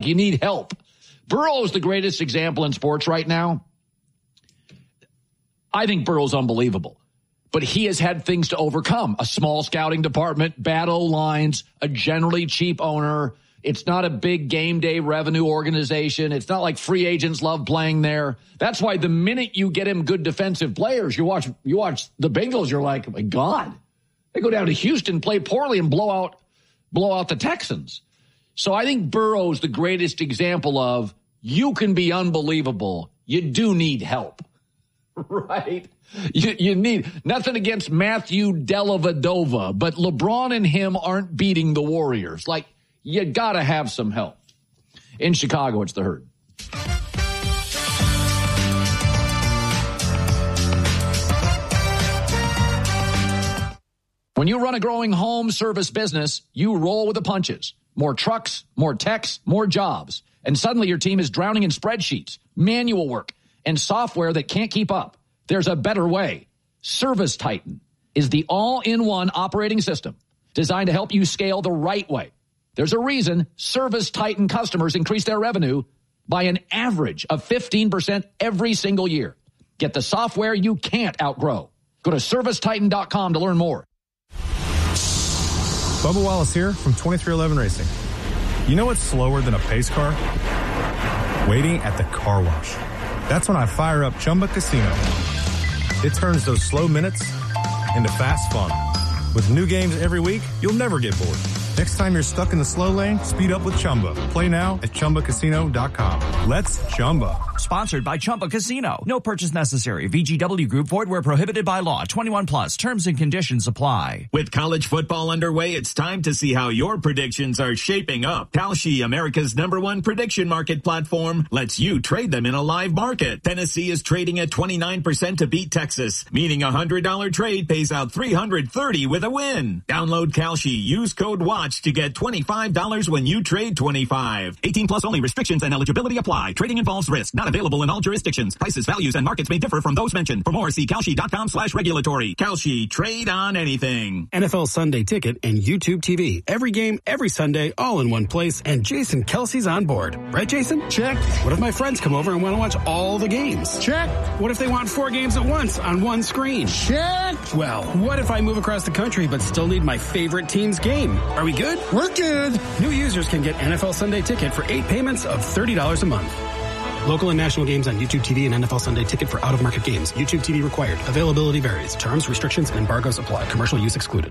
you need help. Burrow is the greatest example in sports right now. I think Burrow's unbelievable. But he has had things to overcome. A small scouting department, bad O-lines, a generally cheap owner. It's not a big game day revenue organization. It's not like free agents love playing there. That's why the minute you get him good defensive players, you watch the Bengals, you're like, oh my God. They go down to Houston, play poorly, and blow out the Texans. So I think Burrow's the greatest example of you can be unbelievable. You do need help, right? You need nothing against Matthew Dellavedova, but LeBron and him aren't beating the Warriors. Like, you got to have some help. In Chicago, it's the Herd. When you run a growing home service business, you roll with the punches. More trucks, more techs, more jobs. And suddenly your team is drowning in spreadsheets, manual work, and software that can't keep up. There's a better way. Service Titan is the all-in-one operating system designed to help you scale the right way. There's a reason Service Titan customers increase their revenue by an average of 15% every single year. Get the software you can't outgrow. Go to ServiceTitan.com to learn more. Bubba Wallace here from 2311 Racing. You know what's slower than a pace car? Waiting at the car wash. That's when I fire up Chumba Casino. It turns those slow minutes into fast fun. With new games every week, you'll never get bored. Next time you're stuck in the slow lane, speed up with Chumba. Play now at ChumbaCasino.com. Let's Chumba. Sponsored by Chumba Casino. No purchase necessary. VGW Group. Void where prohibited by law. 21 plus. Terms and conditions apply. With college football underway, it's time to see how your predictions are shaping up. Kalshi, America's #1 prediction market platform, lets you trade them in a live market. Tennessee is trading at 29% to beat Texas, meaning a $100 trade pays out $330 with a win. Download Kalshi. Use code WATCH to get $25 when you trade 25. 18 plus only. Restrictions and eligibility apply. Trading involves risk. Not available in all jurisdictions. Prices, values, and markets may differ from those mentioned. For more, see Kalshi.com/regulatory. Kalshi. Trade on anything. NFL Sunday Ticket and YouTube TV. Every game, every Sunday, all in one place. And Jason Kelsey's on board. Right, Jason? Check. What if my friends come over and want to watch all the games? Check. What if they want 4 games at once on one screen? Check. Well, what if I move across the country but still need my favorite team's game? Are we good? We're good. New users can get NFL Sunday Ticket for 8 payments of $30 a month. Local and national games on YouTube TV and NFL Sunday Ticket for out-of-market games. YouTube TV required. Availability varies. Terms, restrictions, and embargoes apply. Commercial use excluded.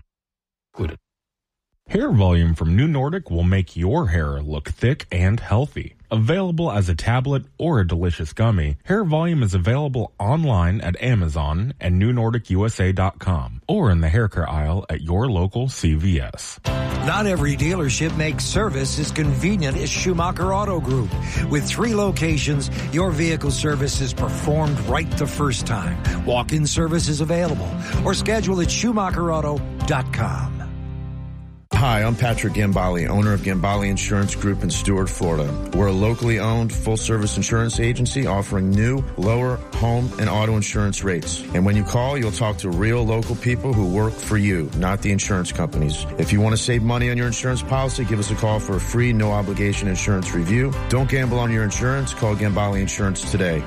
Hair Volume from New Nordic will make your hair look thick and healthy. Available as a tablet or a delicious gummy, Hair Volume is available online at Amazon and NewNordicUSA.com or in the hair care aisle at your local CVS. Not every dealership makes service as convenient as Schumacher Auto Group. With 3 locations, your vehicle service is performed right the first time. Walk-in service is available or schedule at SchumacherAuto.com. Hi, I'm Patrick Gambale, owner of Gambale Insurance Group in Stuart, Florida. We're a locally owned, full-service insurance agency offering new, lower home and auto insurance rates. And when you call, you'll talk to real local people who work for you, not the insurance companies. If you want to save money on your insurance policy, give us a call for a free, no-obligation insurance review. Don't gamble on your insurance. Call Gambale Insurance today.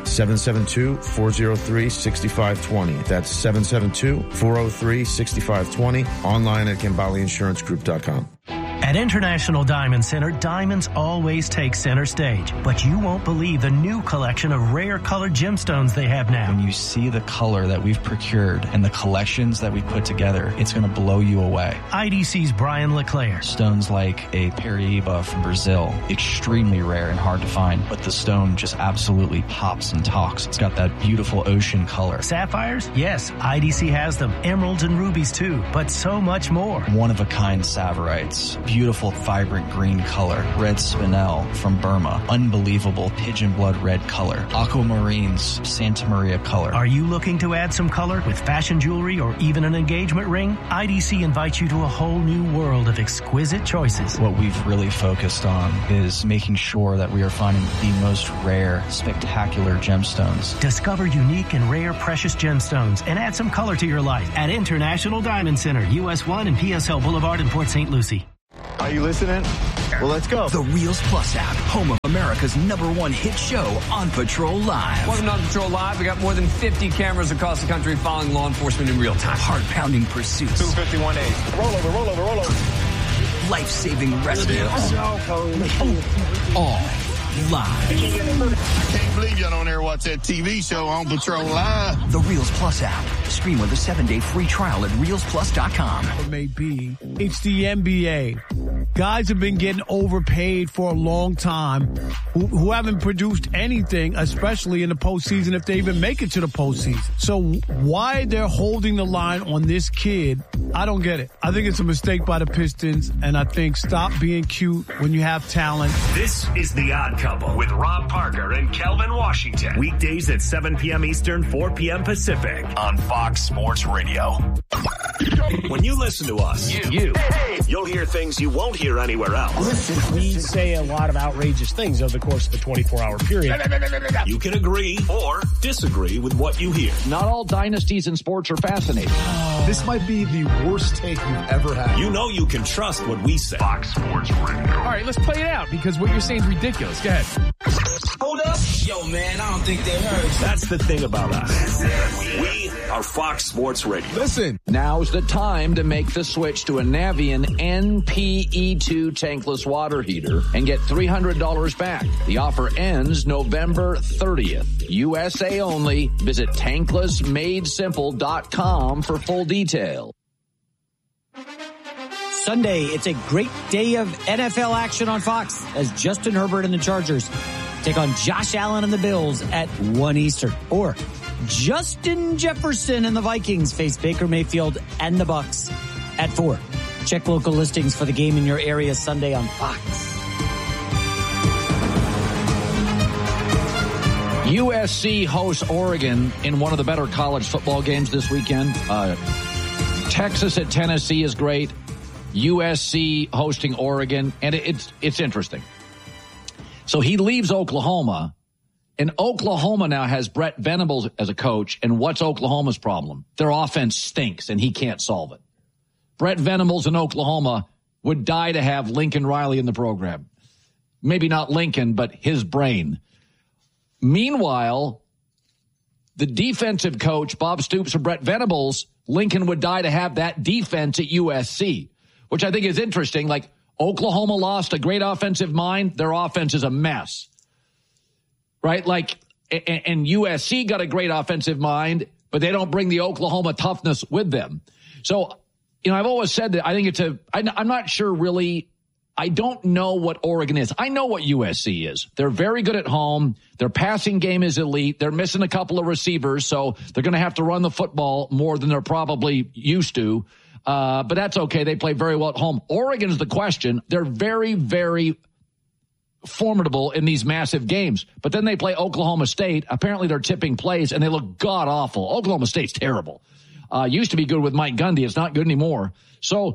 772-403-6520. That's 772-403-6520. Online at GambaleInsuranceGroup.com. At International Diamond Center, diamonds always take center stage. But you won't believe the new collection of rare colored gemstones they have now. When you see the color that we've procured and the collections that we put together, it's going to blow you away. IDC's Brian LeClaire. Stones like a Paraíba from Brazil, extremely rare and hard to find, but the stone just absolutely pops and talks. It's got that beautiful ocean color. Sapphires? Yes, IDC has them. Emeralds and rubies too, but so much more. One-of-a-kind Saverites. Beautiful, vibrant green color. Red spinel from Burma. Unbelievable pigeon blood red color. Aquamarines, Santa Maria color. Are you looking to add some color with fashion jewelry or even an engagement ring? IDC invites you to a whole new world of exquisite choices. What we've really focused on is making sure that we are finding the most rare, spectacular gemstones. Discover unique and rare precious gemstones and add some color to your life at International Diamond Center, US 1 and PSL Boulevard in Port St. Lucie. Are you listening? Well, let's go. The Reels Plus app, home of America's #1 hit show, On Patrol Live. Welcome to On Patrol Live. We got more than 50 cameras across the country following law enforcement in real time. Heart-pounding pursuits. 251A. Roll over. Life-saving rescue. All live. I can't believe y'all don't ever watch that TV show On Patrol Live. The Reels Plus app. Stream with a 7-day free trial at reelsplus.com. It may be. It's the NBA. Guys have been getting overpaid for a long time who haven't produced anything, especially in the postseason, if they even make it to the postseason. So why they're holding the line on this kid, I don't get it. I think it's a mistake by the Pistons, and I think stop being cute when you have talent. This is The Odd Couple with Rob Parker and Kelvin Washington. Weekdays at 7 p.m. Eastern, 4 p.m. Pacific on Fox Sports Radio. When you listen to us, you'll hear things you won't hear anywhere else. Listen, we say a lot of outrageous things over the course of a 24-hour period. You can agree or disagree with what you hear. Not all dynasties in sports are fascinating. This might be the worst take you've ever had. You know you can trust what we say. Fox Sports Radio. All right, let's play it out because what you're saying is ridiculous. Go ahead. Hold up. Yo, man, I don't think they heard. That's the thing about us. We are Fox Sports Radio. Listen. Now's the time to make the switch to a Navien NPE2 tankless water heater and get $300 back. The offer ends November 30th. USA only. Visit tanklessmadesimple.com for full detail. Sunday, it's a great day of NFL action on Fox as Justin Herbert and the Chargers take on Josh Allen and the Bills at 1 Eastern. Or Justin Jefferson and the Vikings face Baker Mayfield and the Bucs at 4. Check local listings for the game in your area Sunday on Fox. USC hosts Oregon in one of the better college football games this weekend. Texas at Tennessee is great. USC hosting Oregon, and it's interesting. So he leaves Oklahoma, and Oklahoma now has Brett Venables as a coach, and what's Oklahoma's problem? Their offense stinks, and he can't solve it. Brett Venables in Oklahoma would die to have Lincoln Riley in the program. Maybe not Lincoln, but his brain. Meanwhile, the defensive coach, Bob Stoops, or Brett Venables, Lincoln would die to have that defense at USC, which I think is interesting. Like, Oklahoma lost a great offensive mind. Their offense is a mess, right? Like, and USC got a great offensive mind, but they don't bring the Oklahoma toughness with them. So, you know, I've always said that I think I'm not sure really. I don't know what Oregon is. I know what USC is. They're very good at home. Their passing game is elite. They're missing a couple of receivers, so they're going to have to run the football more than they're probably used to. But that's okay. They play very well at home. Oregon's the question. They're very, very formidable in these massive games. But then they play Oklahoma State. Apparently they're tipping plays, and they look god-awful. Oklahoma State's terrible. Used to be good with Mike Gundy. It's not good anymore. So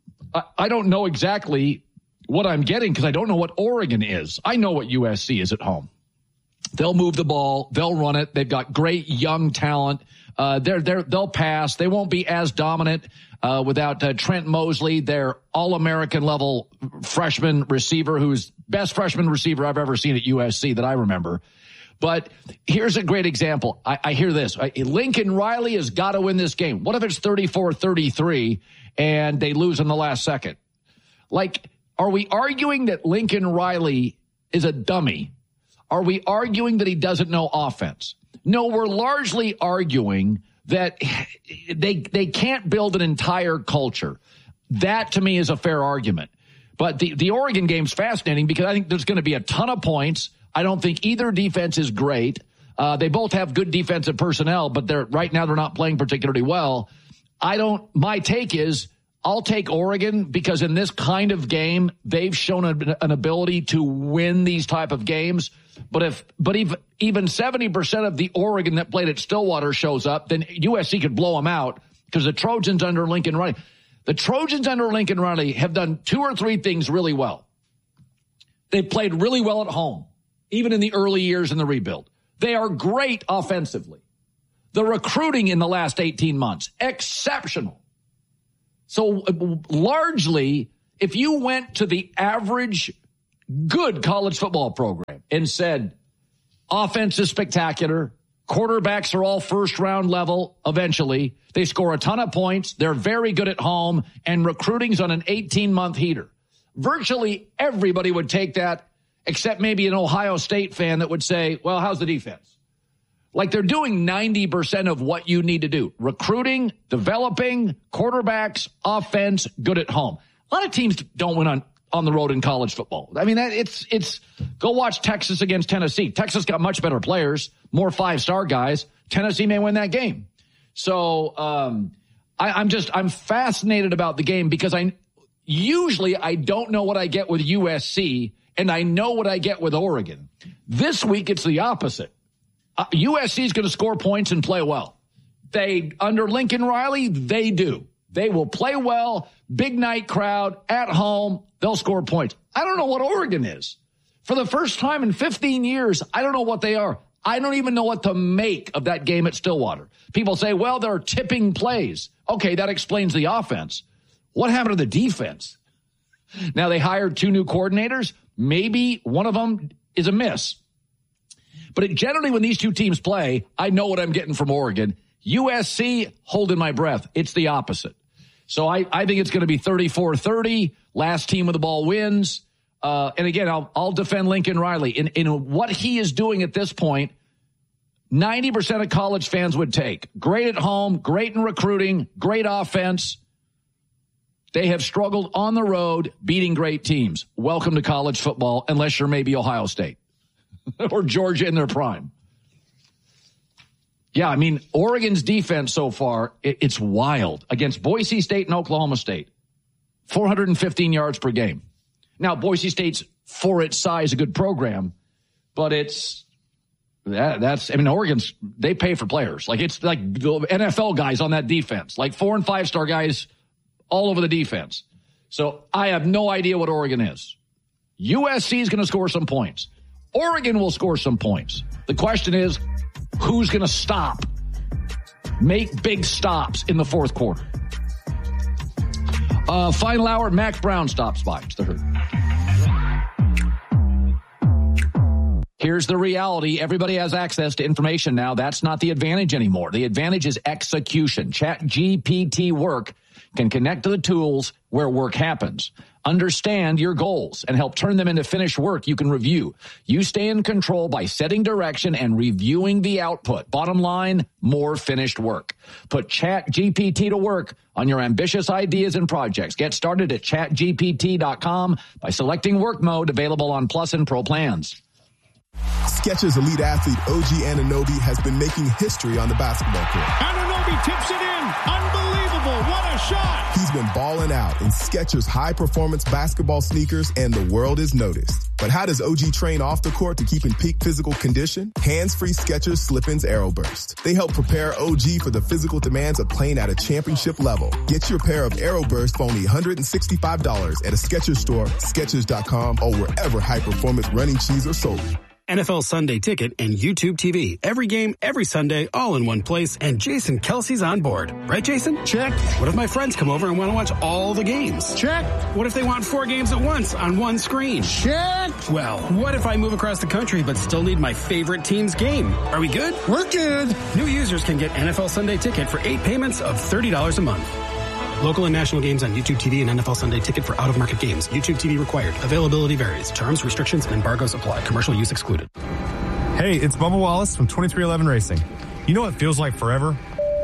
I don't know exactly what I'm getting because I don't know what Oregon is. I know what USC is at home. They'll move the ball. They'll run it. They've got great young talent. They'll pass. They won't be as dominant without Trent Mosley, their all-American level freshman receiver, who's best freshman receiver I've ever seen at USC that I remember. But here's a great example. I hear this. Lincoln Riley has got to win this game. What if it's 34-33 and they lose in the last second? Like, are we arguing that Lincoln Riley is a dummy? Are we arguing that he doesn't know offense? No, we're largely arguing that they can't build an entire culture. That, to me, is a fair argument. But the Oregon game's fascinating because I think there's going to be a ton of points. I don't think either defense is great. They both have good defensive personnel, but right now they're not playing particularly well. My take is I'll take Oregon because in this kind of game, they've shown an ability to win these type of games. But if even 70% of the Oregon that played at Stillwater shows up, then USC could blow them out because the Trojans under Lincoln Riley have done 2 or 3 things really well. They've played really well at home, even in the early years in the rebuild. They are great offensively. The recruiting in the last 18 months, exceptional. So largely, If you went to the average good college football program and said, offense is spectacular, quarterbacks are all first-round level eventually, they score a ton of points, they're very good at home, and recruiting's on an 18-month heater, virtually everybody would take that, except maybe an Ohio State fan that would say, well, how's the defense? Like, they're doing 90% of what you need to do. Recruiting, developing, quarterbacks, offense, good at home. A lot of teams don't win on the road in college football. I mean, it's go watch Texas against Tennessee. Texas got much better players, more 5-star guys. Tennessee may win that game. So I'm fascinated about the game because I don't know what I get with USC, and I know what I get with Oregon. This week, it's the opposite. USC is going to score points and play well. Under Lincoln Riley, they do. They will play well, big night crowd, at home, they'll score points. I don't know what Oregon is. For the first time in 15 years, I don't know what they are. I don't even know what to make of that game at Stillwater. People say, well, there are tipping plays. Okay, that explains the offense. What happened to the defense? Now, they hired 2 new coordinators. Maybe one of them is a miss. But generally, when these two teams play, I know what I'm getting from Oregon. USC, holding my breath. It's the opposite. So I think it's going to be 34-30. Last team with the ball wins. And again, I'll defend Lincoln Riley. In what he is doing at this point, 90% of college fans would take. Great at home, great in recruiting, great offense. They have struggled on the road beating great teams. Welcome to college football, unless you're maybe Ohio State or Georgia in their prime. Yeah, I mean, Oregon's defense so far, it's wild. Against Boise State and Oklahoma State, 415 yards per game. Now, Boise State's, for its size, a good program, but Oregon's, they pay for players. Like, it's like the NFL guys on that defense, like 4- and 5-star guys all over the defense. So I have no idea what Oregon is. USC is going to score some points. Oregon will score some points. The question is, who's going to stop? Make big stops in the fourth quarter. Final hour, Mac Brown stops by. It's the Herd. Here's the reality. Everybody has access to information now. That's not the advantage anymore. The advantage is execution. ChatGPT Work can connect to the tools where work happens. Understand your goals and help turn them into finished work you can review. You stay in control by setting direction and reviewing the output. Bottom line, more finished work. Put ChatGPT to work on your ambitious ideas and projects. Get started at chatgpt.com by selecting work mode, available on Plus and Pro plans. Skechers elite athlete OG Anunoby has been making history on the basketball court. Anunoby tips it in. Unbelievable. What a shot. He's been balling out in Skechers high-performance basketball sneakers, and the world is noticed. But how does OG train off the court to keep in peak physical condition? Hands-free Skechers Slip-ins Aeroburst. They help prepare OG for the physical demands of playing at a championship level. Get your pair of Aeroburst for only $165 at a Skechers store, Skechers.com, or wherever high-performance running shoes are sold. NFL Sunday Ticket and YouTube TV. Every game, every Sunday, all in one place, and Jason Kelsey's on board. Right, Jason? Check. What if my friends come over and want to watch all the games? Check. What if they want 4 games at once on one screen? Check. Well, what if I move across the country but still need my favorite team's game? Are we good? We're good. New users can get NFL Sunday Ticket for 8 payments of $30 a month. Local and national games on YouTube TV and NFL Sunday Ticket for out-of-market games. YouTube TV required. Availability varies. Terms, restrictions, and embargoes apply. Commercial use excluded. Hey, it's Bubba Wallace from 2311 Racing. You know what feels like forever?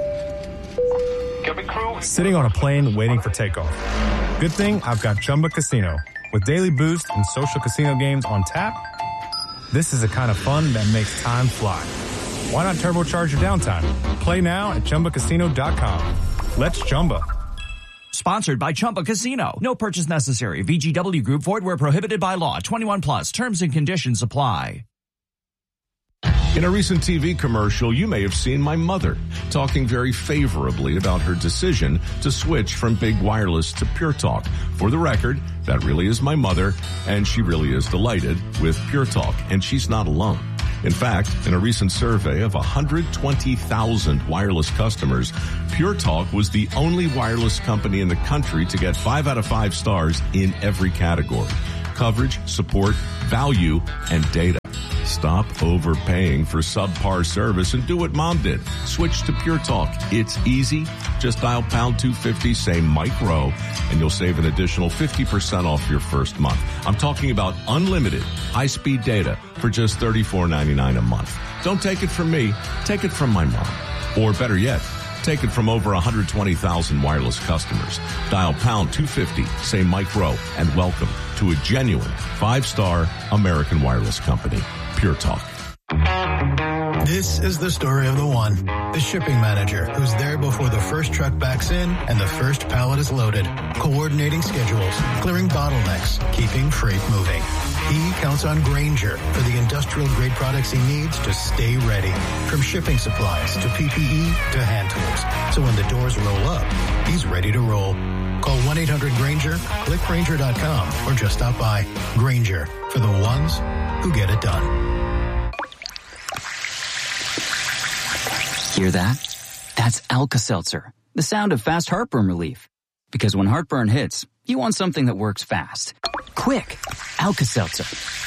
Sitting on a plane waiting for takeoff. Good thing I've got Chumba Casino. With daily boost and social casino games on tap, this is the kind of fun that makes time fly. Why not turbocharge your downtime? Play now at ChumbaCasino.com. Let's Chumba. Sponsored by Chumba Casino. No purchase necessary. VGW Group. Void where prohibited by law. 21 plus. Terms and conditions apply. In a recent TV commercial, you may have seen my mother talking very favorably about her decision to switch from big wireless to Pure Talk. For the record, that really is my mother, and she really is delighted with Pure Talk, and she's not alone. In fact, in a recent survey of 120,000 wireless customers, Pure Talk was the only wireless company in the country to get 5 out of 5 stars in every category: coverage, support, value, and data. Stop overpaying for subpar service and do what Mom did. Switch to Pure Talk. It's easy. Just dial pound 250, say Mike Rowe, and you'll save an additional 50% off your first month. I'm talking about unlimited high-speed data for just $34.99 a month. Don't take it from me. Take it from my mom. Or better yet, take it from over 120,000 wireless customers. Dial pound 250, say Mike Rowe, and welcome to a genuine 5-star American wireless company. Pure Talk. This is the story of the one, the shipping manager, who's there before the first truck backs in and the first pallet is loaded, coordinating schedules, clearing bottlenecks, keeping freight moving. He counts on Grainger for the industrial-grade products he needs to stay ready, from shipping supplies to PPE to hand tools. So when the doors roll up, he's ready to roll. Call 1-800-GRAINGER, click Grainger.com, or just stop by. Grainger, for the ones who get it done. Hear that? That's Alka-Seltzer, the sound of fast heartburn relief. Because when heartburn hits, you want something that works fast. Quick! Alka-Seltzer.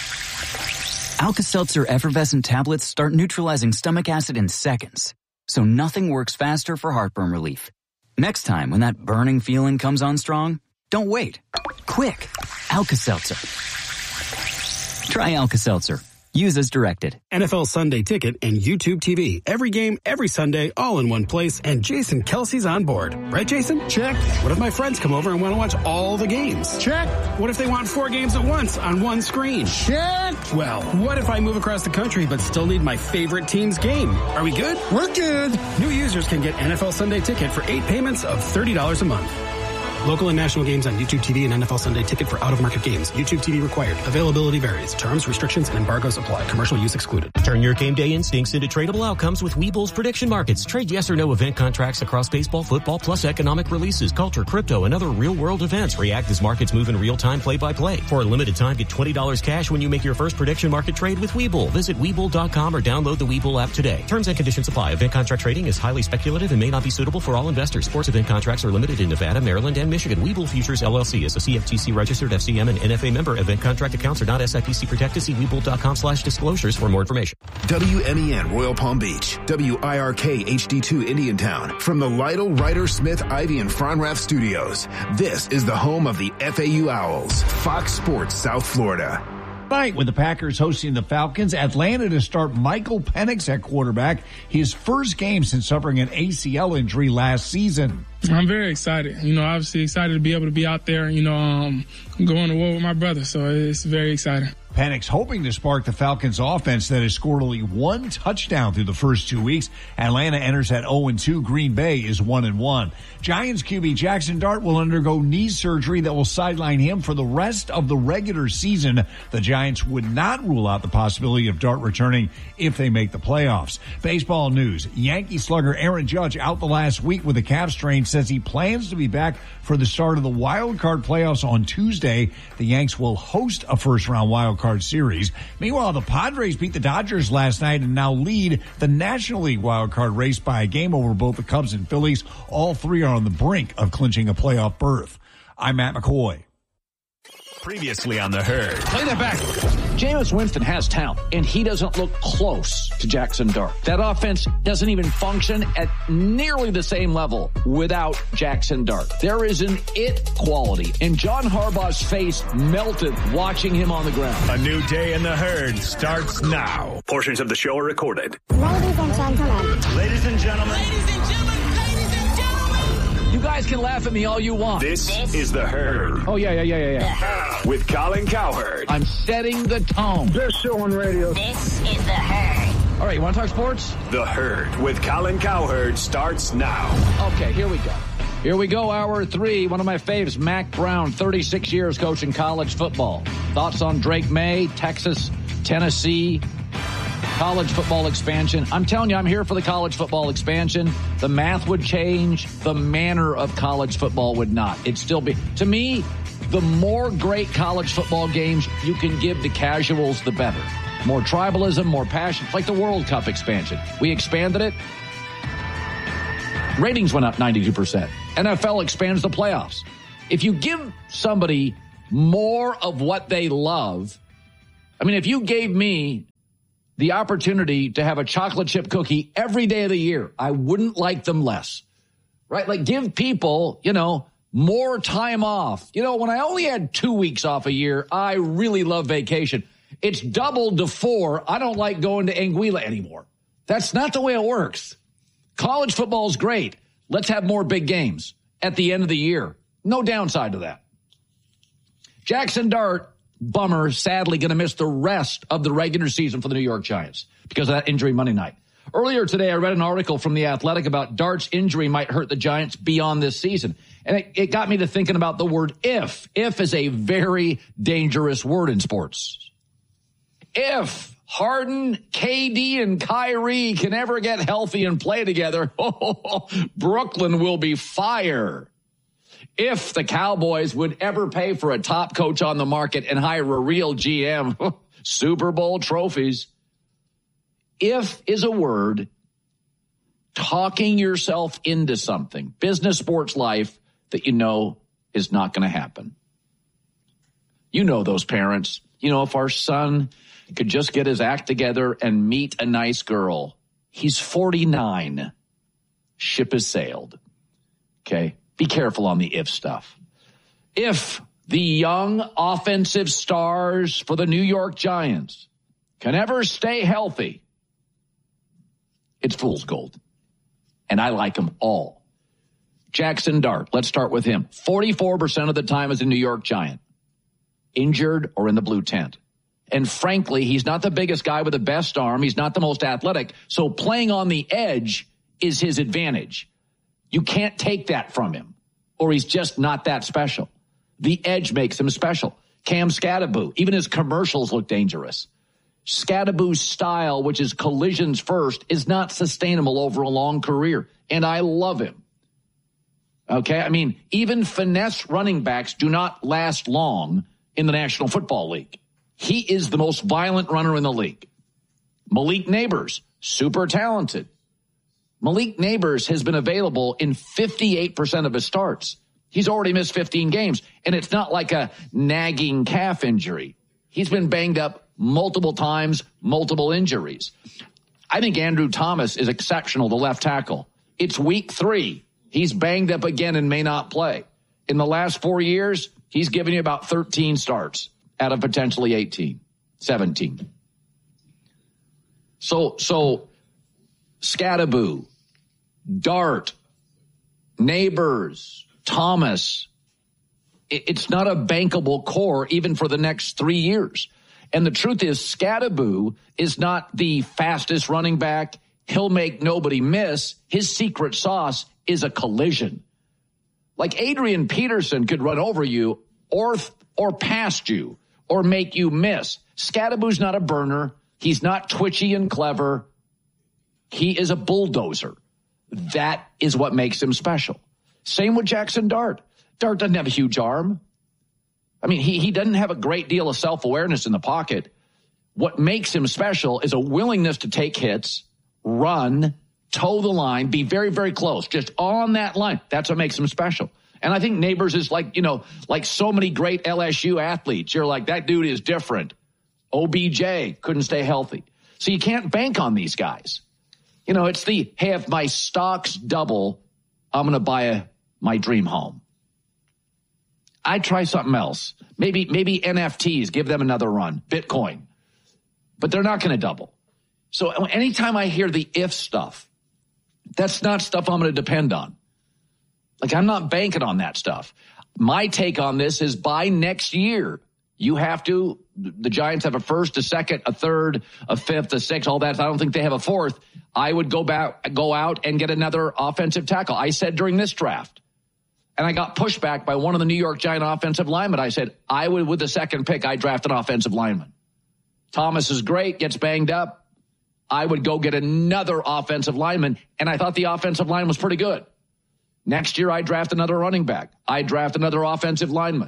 Alka-Seltzer effervescent tablets start neutralizing stomach acid in seconds. So nothing works faster for heartburn relief. Next time when that burning feeling comes on strong, don't wait. Quick! Alka-Seltzer. Try Alka-Seltzer. Use as directed. NFL Sunday Ticket and YouTube TV. Every game, every Sunday, all in one place, and Jason Kelsey's on board. Right, Jason? Check. What if my friends come over and want to watch all the games? Check. What if they want 4 games at once on one screen? Check. Well, what if I move across the country but still need my favorite team's game? Are we good? We're good. New users can get NFL Sunday Ticket for 8 payments of $30 a month. Local and national games on YouTube TV and NFL Sunday Ticket for out-of-market games. YouTube TV required. Availability varies. Terms, restrictions, and embargoes apply. Commercial use excluded. Turn your game day instincts into tradable outcomes with Webull's prediction markets. Trade yes or no event contracts across baseball, football, plus economic releases, culture, crypto, and other real-world events. React as markets move in real time, play-by-play. For a limited time, get $20 cash when you make your first prediction market trade with Webull. Visit Webull.com or download the Webull app today. Terms and conditions apply. Event contract trading is highly speculative and may not be suitable for all investors. Sports event contracts are limited in Nevada, Maryland, and Michigan. Webull Futures LLC is a CFTC registered FCM and NFA member. Event contract accounts are not SIPC protected. See Webull.com/disclosures for more information. WMEN Royal Palm Beach, WIRK HD2 Indiantown. From the Lytle, Ryder, Smith, Ivy, and Fronrath studios, this is the home of the FAU Owls, Fox Sports South Florida. Night with the Packers hosting the Falcons. Atlanta to start Michael Penix at quarterback. His first game since suffering an ACL injury last season. I'm very excited. Obviously excited to be able to be out there, going to war with my brother. So it's very exciting. Penix hoping to spark the Falcons offense that has scored only 1 touchdown through the first 2 weeks. Atlanta enters at 0-2. Green Bay is 1-1. Giants QB Jackson Dart will undergo knee surgery that will sideline him for the rest of the regular season. The Giants would not rule out the possibility of Dart returning if they make the playoffs. Baseball news. Yankee slugger Aaron Judge out the last week with a calf strain says he plans to be back for the start of the wild card playoffs on Tuesday. The Yanks will host a first-round wild card series. Meanwhile, the Padres beat the Dodgers last night and now lead the National League wild card race by a game over both the Cubs and Phillies. All three are on the brink of clinching a playoff berth. I'm Matt McCoy. Previously on The Herd. Play that back. Jameis Winston has talent, and he doesn't look close to Jackson Dart. That offense doesn't even function at nearly the same level without Jackson Dart. There is an it quality, and John Harbaugh's face melted watching him on the ground. A new day in The Herd starts now. Portions of the show are recorded. Ladies and gentlemen. Ladies and gentlemen. Ladies and gentlemen. You guys can laugh at me all you want. This is The Herd. Oh, yeah. With Colin Cowherd. I'm setting the tone. Best show on radio. This is The Herd. All right, you want to talk sports? The Herd with Colin Cowherd starts now. Okay, here we go. Here we go, hour 3. One of my faves, Mack Brown, 36 years coaching college football. Thoughts on Drake May, Texas, Tennessee, college football expansion. I'm telling you, I'm here for the college football expansion. The math would change. The manner of college football would not. It'd still be, to me, the more great college football games you can give to casuals, the better. more tribalism, more passion. It's like the World Cup expansion. We expanded it. Ratings went up 92%. NFL expands the playoffs. If you give somebody more of what they love, I mean, if you gave me the opportunity to have a chocolate chip cookie every day of the year, I wouldn't like them less, right? Like give people, more time off. When I only had 2 weeks off a year, I really love vacation. It's doubled to 4. I don't like going to Anguilla anymore. That's not the way it works. College football is great. Let's have more big games at the end of the year. No downside to that. Jackson Dart, bummer, sadly going to miss the rest of the regular season for the New York Giants because of that injury Monday night. Earlier today, I read an article from The Athletic about Dart's injury might hurt the Giants beyond this season. And it got me to thinking about the word if. If is a very dangerous word in sports. If Harden, KD, and Kyrie can ever get healthy and play together, Brooklyn will be fire. If the Cowboys would ever pay for a top coach on the market and hire a real GM, Super Bowl trophies. If is a word talking yourself into something, business, sports, life, that is not going to happen. Those parents. If our son could just get his act together and meet a nice girl. He's 49. Ship has sailed. Okay? Be careful on the if stuff. If the young offensive stars for the New York Giants can ever stay healthy, it's fool's gold. And I like them all. Jackson Dart, let's start with him. 44% of the time as a New York Giant. Injured or in the blue tent. And frankly, he's not the biggest guy with the best arm. He's not the most athletic. So playing on the edge is his advantage. You can't take that from him, or he's just not that special. The edge makes him special. Cam Skattebo, even his commercials look dangerous. Skattebo's style, which is collisions first, is not sustainable over a long career. And I love him. Okay? I mean, even finesse running backs do not last long in the National Football League. He is the most violent runner in the league. Malik Neighbors, super talented. Malik Neighbors has been available in 58% of his starts. He's already missed 15 games, and it's not like a nagging calf injury. He's been banged up multiple times, multiple injuries. I think Andrew Thomas is exceptional, the left tackle. It's week 3. He's banged up again and may not play. In the last 4 years, he's given you about 13 starts out of potentially 18, 17. So Skattebo, Dart, Neighbors, Thomas, it's not a bankable core even for the next 3 years. And the truth is, Skattebo is not the fastest running back. He'll make nobody miss. His secret sauce is a collision. Like Adrian Peterson could run over you or past you or make you miss. Skattebo's not a burner. He's not twitchy and clever. He is a bulldozer. That is what makes him special. Same with Jackson Dart. Dart doesn't have a huge arm. I mean, he doesn't have a great deal of self-awareness in the pocket. What makes him special is a willingness to take hits, run, toe the line, be very, very close, just on that line. That's what makes him special. And I think Neighbors is like so many great LSU athletes. You're like, that dude is different. OBJ couldn't stay healthy. So you can't bank on these guys. It's the, hey, if my stocks double, I'm going to buy my dream home. I'd try something else. Maybe NFTs, give them another run. Bitcoin. But they're not going to double. So anytime I hear the if stuff, that's not stuff I'm going to depend on. Like, I'm not banking on that stuff. My take on this is by next year, the Giants have a first, a second, a third, a fifth, a sixth, all that. I don't think they have a fourth. I would go out and get another offensive tackle. I said during this draft, and I got pushback by one of the New York Giant offensive linemen. I said, with the second pick, I draft an offensive lineman. Thomas is great, gets banged up. I would go get another offensive lineman, and I thought the offensive line was pretty good. Next year, I draft another running back. I draft another offensive lineman.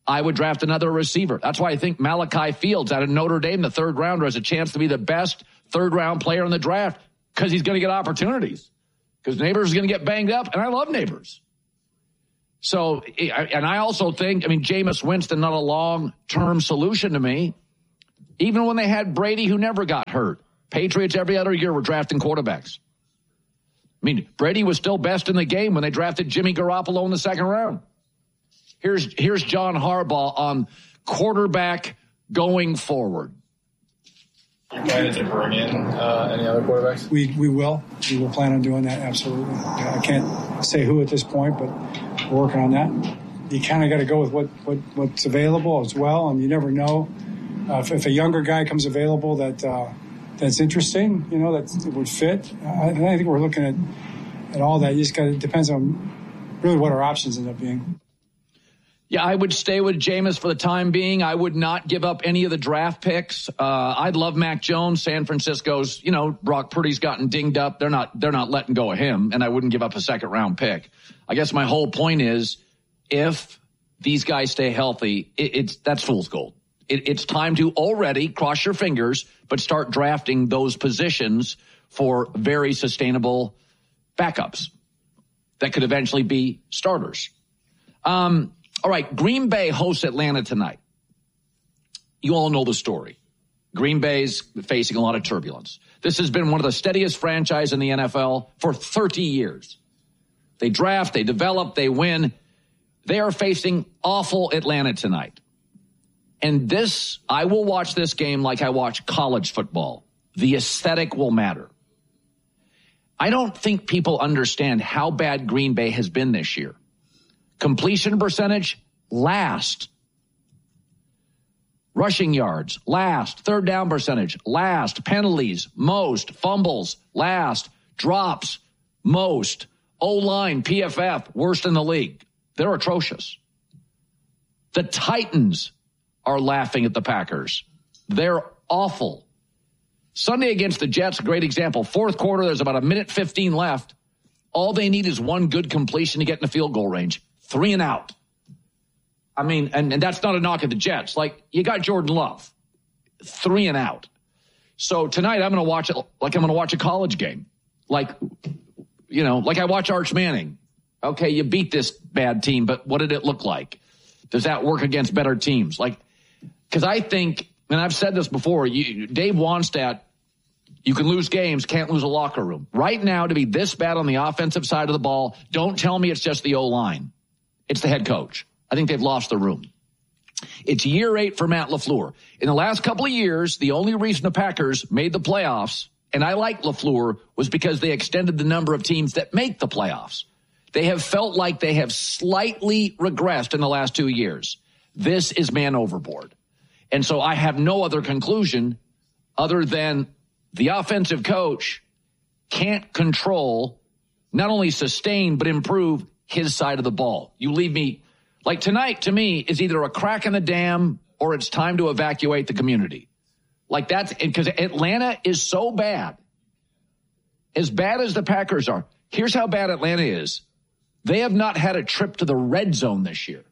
I would draft another receiver. That's why I think Malachi Fields out of Notre Dame, the third rounder, has a chance to be the best third-round player in the draft because he's going to get opportunities. Because Neighbors is going to get banged up, and I love Neighbors. So, and I also think, Jameis Winston, not a long-term solution to me. Even when they had Brady, who never got hurt. Patriots every other year were drafting quarterbacks. Brady was still best in the game when they drafted Jimmy Garoppolo in the second round. Here's John Harbaugh on quarterback going forward. You planning to bring in any other quarterbacks? We will. We will plan on doing that, absolutely. I can't say who at this point, but we're working on that. You kind of got to go with what's available as well, and you never know if a younger guy comes available that's interesting, that would fit. I think we're looking at all that. You just got to, it depends on really what our options end up being. Yeah, I would stay with Jameis for the time being. I would not give up any of the draft picks. I'd love Mac Jones. San Francisco's, Brock Purdy's gotten dinged up. They're not letting go of him, and I wouldn't give up a second-round pick. I guess my whole point is, if these guys stay healthy, that's fool's gold. It's time to already cross your fingers, but start drafting those positions for very sustainable backups that could eventually be starters. All right, Green Bay hosts Atlanta tonight. You all know the story. Green Bay's facing a lot of turbulence. This has been one of the steadiest franchises in the NFL for 30 years. They draft, they develop, they win. They are facing awful Atlanta tonight. And I will watch this game like I watch college football. The aesthetic will matter. I don't think people understand how bad Green Bay has been this year. Completion percentage, last. Rushing yards, last. Third down percentage, last. Penalties, most. Fumbles, last. Drops, most. O-line, PFF, worst in the league. They're atrocious. The Titans are laughing at the Packers. They're awful. Sunday against the Jets, a great example. Fourth quarter, there's about 1:15 left. All they need is one good completion to get in the field goal range. 3 and out. And that's not a knock at the Jets. Like, you got Jordan Love. 3 and out. So tonight I'm going to watch it like I'm going to watch a college game. Like I watch Arch Manning. Okay, you beat this bad team, but what did it look like? Does that work against better teams? Because I think, and I've said this before, Dave Wannstedt, you can lose games, can't lose a locker room. Right now, to be this bad on the offensive side of the ball, don't tell me it's just the O-line. It's the head coach. I think they've lost the room. It's year 8 for Matt LaFleur. In the last couple of years, the only reason the Packers made the playoffs, and I like LaFleur, was because they extended the number of teams that make the playoffs. They have felt like they have slightly regressed in the last 2 years. This is man overboard. And so I have no other conclusion other than the offensive coach can't control, not only sustain, but improve his side of the ball. You leave me, like tonight to me is either a crack in the dam or it's time to evacuate the community. Like that's because Atlanta is so bad. As bad as the Packers are, here's how bad Atlanta is. They have not had a trip to the red zone this year.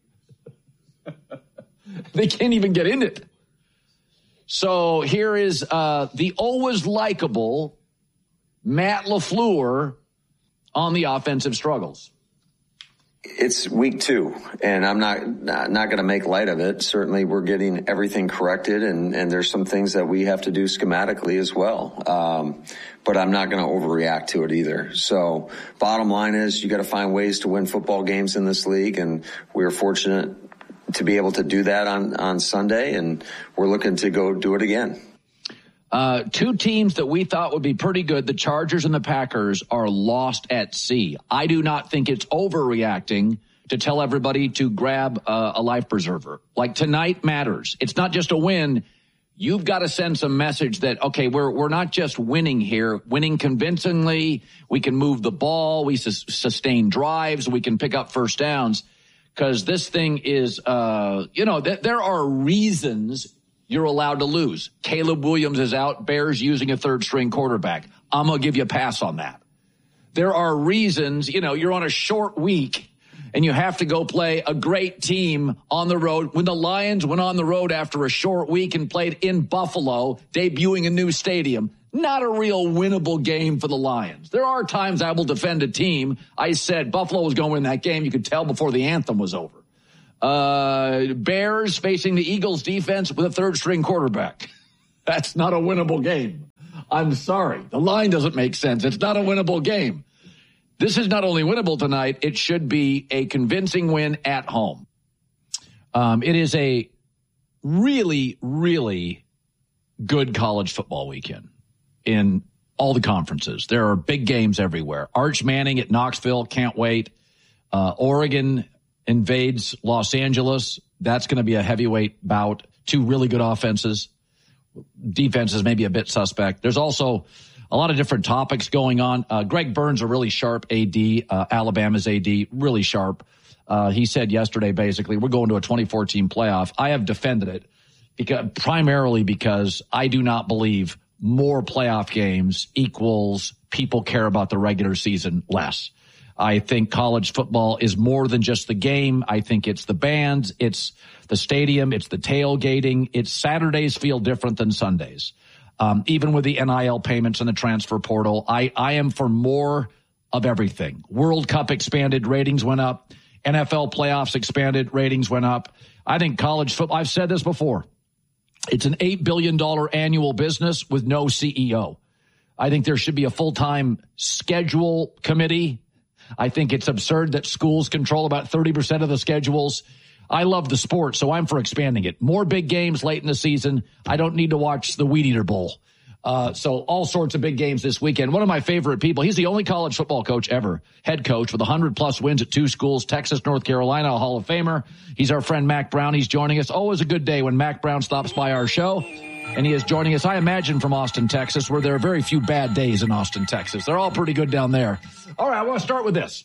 They can't even get in it. So here is the always likable Matt LaFleur on the offensive struggles. It's week 2, and I'm not going to make light of it. Certainly, we're getting everything corrected, and there's some things that we have to do schematically as well. But I'm not going to overreact to it either. So bottom line is you got to find ways to win football games in this league, and we're fortunate to be able to do that on Sunday, and we're looking to go do it again. 2 teams that we thought would be pretty good, the Chargers and the Packers, are lost at sea. I do not think it's overreacting to tell everybody to grab a life preserver. Like tonight matters. It's not just a win. You've got to send some message that, okay, we're not just winning here, winning convincingly. We can move the ball. We sustain drives. We can pick up first downs. Because this thing is, there are reasons you're allowed to lose. Caleb Williams is out. Bears using a third-string quarterback. I'm going to give you a pass on that. There are reasons, you're on a short week and you have to go play a great team on the road. When the Lions went on the road after a short week and played in Buffalo, debuting a new stadium, not a real winnable game for the Lions. There are times I will defend a team. I said Buffalo was going to win that game. You could tell before the anthem was over. Bears facing the Eagles defense with a third-string quarterback. That's not a winnable game. I'm sorry. The line doesn't make sense. It's not a winnable game. This is not only winnable tonight, it should be a convincing win at home. It is a really, really good college football weekend in all the conferences. There are big games everywhere. Arch Manning at Knoxville, can't wait. Oregon invades Los Angeles. That's going to be a heavyweight bout. Two really good offenses. Defenses maybe a bit suspect. There's also a lot of different topics going on. Greg Burns, a really sharp AD, Alabama's AD, really sharp. He said yesterday, basically, we're going to a 2014 playoff. I have defended it primarily because I do not believe more playoff games equals people care about the regular season less. I think college football is more than just the game. I think it's the bands, it's the stadium, it's the tailgating. It's Saturdays feel different than Sundays. Even with the NIL payments and the transfer portal, I am for more of everything. World Cup expanded, ratings went up. NFL playoffs expanded, ratings went up. I think college football, I've said this before, it's an $8 billion annual business with no CEO. I think there should be a full-time schedule committee. I think it's absurd that schools control about 30% of the schedules. I love the sport, so I'm for expanding it. More big games late in the season. I don't need to watch the Weed Eater Bowl. So all sorts of big games this weekend. One of my favorite people, he's the only college football coach ever, head coach with 100-plus wins at 2 schools, Texas, North Carolina, a Hall of Famer. He's our friend Mac Brown. He's joining us. Always a good day when Mac Brown stops by our show. And he is joining us, I imagine, from Austin, Texas, where there are very few bad days in Austin, Texas. They're all pretty good down there. All right, I want to start with this.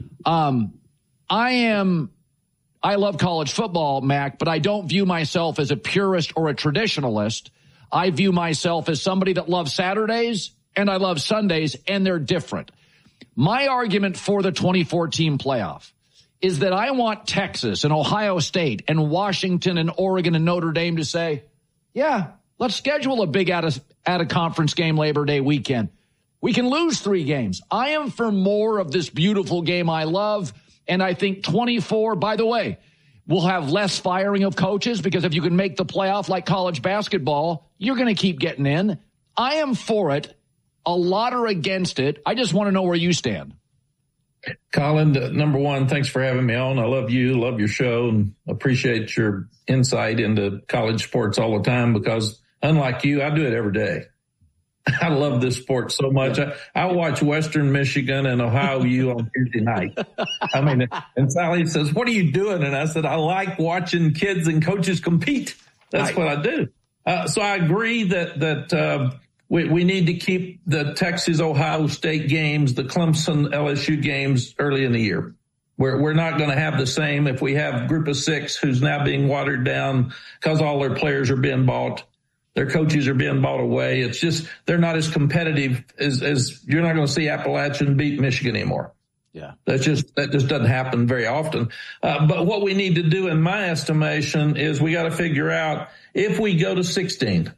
I love college football, Mac, but I don't view myself as a purist or a traditionalist. I view myself as somebody that loves Saturdays and I love Sundays, and they're different. My argument for the 2014 playoff is that I want Texas and Ohio State and Washington and Oregon and Notre Dame to say, yeah, let's schedule a big out-of-conference game Labor Day weekend. We can lose 3 games. I am for more of this beautiful game I love. And I think 24, by the way, will have less firing of coaches because if you can make the playoff like college basketball, you're going to keep getting in. I am for it. A lot are against it. I just want to know where you stand. Colin, number one, thanks for having me on. I love you, love your show, and appreciate your insight into college sports all the time because unlike you, I do it every day. I love this sport so much. I watch Western Michigan and Ohio U on Tuesday night. I mean, and Sally says, what are you doing? And I said, I like watching kids and coaches compete. That's what I do. So I agree that we need to keep the Texas-Ohio State games, the Clemson-LSU games early in the year. We're not going to have the same if we have Group of 6 who's now being watered down because all their players are being bought. Their coaches are being bought away. It's just they're not as competitive as you're not going to see Appalachian beat Michigan anymore. Yeah, that just doesn't happen very often. But what we need to do, in my estimation, is we got to figure out if we go to 16,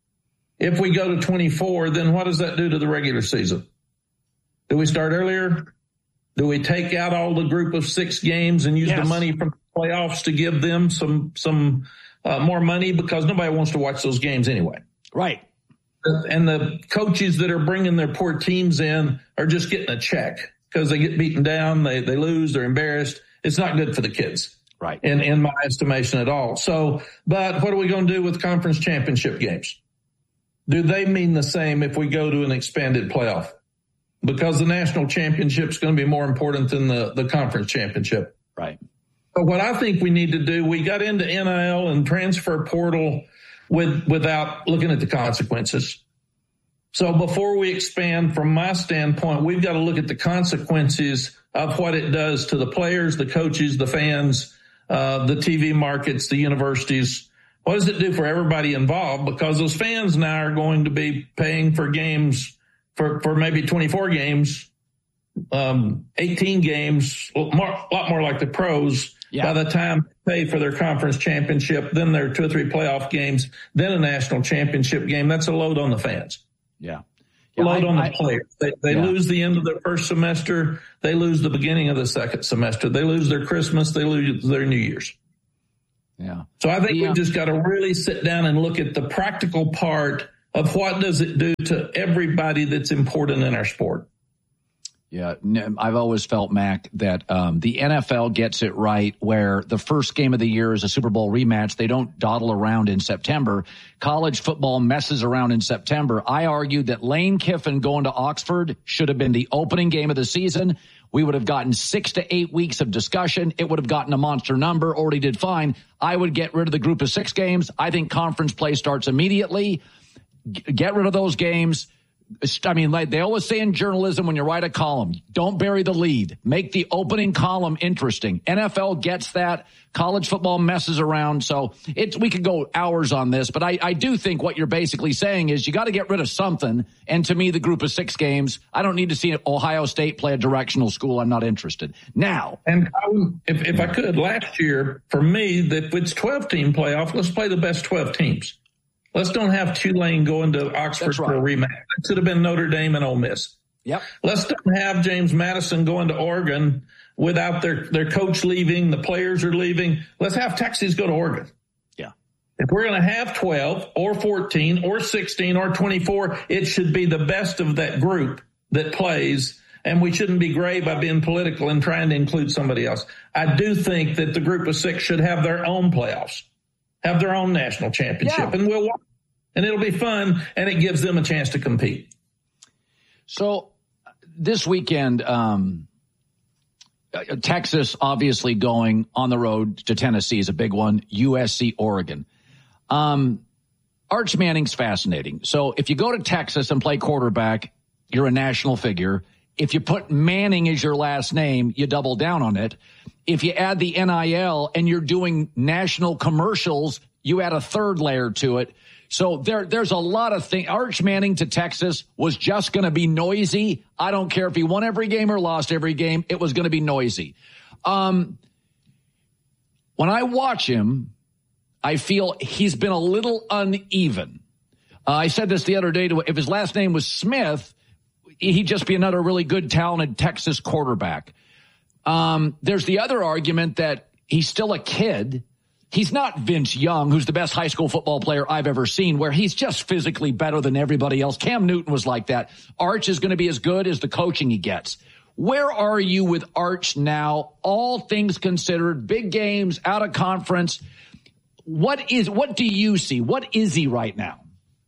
if we go to 24, then what does that do to the regular season? Do we start earlier? Do we take out all the Group of 6 games and use the money from the playoffs to give them some more money because nobody wants to watch those games anyway. Right. And the coaches that are bringing their poor teams in are just getting a check because they get beaten down. They lose. They're embarrassed. It's not good for the kids. Right. In my estimation at all. So, but what are we going to do with conference championship games? Do they mean the same if we go to an expanded playoff? Because the national championship is going to be more important than the conference championship. Right. But what I think we need to do, we got into NIL and transfer portal without looking at the consequences. So before we expand, from my standpoint, we've got to look at the consequences of what it does to the players, the coaches, the fans, the TV markets, the universities. What does it do for everybody involved? Because those fans now are going to be paying for games for maybe 24 games 18 games, a lot more like the pros. By the time they pay for their conference championship, then their 2 or 3 playoff games, then a national championship game, that's a load on the fans. Yeah. Load on the players. They lose the end of their first semester. They lose the beginning of the second semester. They lose their Christmas. They lose their New Year's. Yeah. So I think we've just got to really sit down and look at the practical part of what does it do to everybody that's important in our sport. Yeah, I've always felt, Mac, that the NFL gets it right where the first game of the year is a Super Bowl rematch. They don't dawdle around in September. College football messes around in September. I argued that Lane Kiffin going to Oxford should have been the opening game of the season. We would have gotten 6 to 8 weeks of discussion. It would have gotten a monster number. Already did fine. I would get rid of the group of 6 games. I think conference play starts immediately. Get rid of those games. I mean, like they always say in journalism, when you write a column, don't bury the lead. Make the opening column interesting. NFL gets that. College football messes around. So we could go hours on this, but I do think what you're basically saying is you got to get rid of something. And to me, the group of 6 games, I don't need to see Ohio State play a directional school. I'm not interested. Now. And if I could, last year, for me, if it's 12-team playoff, let's play the best 12 teams. Let's don't have Tulane going to Oxford for a rematch. It should have been Notre Dame and Ole Miss. Yep. Let's don't have James Madison going to Oregon without their coach leaving, the players are leaving. Let's have Texas go to Oregon. Yeah. If we're going to have 12 or 14 or 16 or 24, it should be the best of that group that plays, and we shouldn't be gray by being political and trying to include somebody else. I do think that the group of 6 should have their own playoffs, have their own national championship, and we'll watch. And it'll be fun, and it gives them a chance to compete. So this weekend, Texas obviously going on the road to Tennessee is a big one. USC, Oregon. Arch Manning's fascinating. So if you go to Texas and play quarterback, you're a national figure. If you put Manning as your last name, you double down on it. If you add the NIL and you're doing national commercials, you add a third layer to it. So there's a lot of things. Arch Manning to Texas was just going to be noisy. I don't care if he won every game or lost every game. It was going to be noisy. When I watch him, I feel he's been a little uneven. I said this the other day. If his last name was Smith, he'd just be another really good, talented Texas quarterback. There's the other argument that he's still a kid. He's not Vince Young, who's the best high school football player I've ever seen, where he's just physically better than everybody else. Cam Newton was like that. Arch is going to be as good as the coaching he gets. Where are you with Arch now? All things considered, big games, out of conference. What do you see? What is he right now?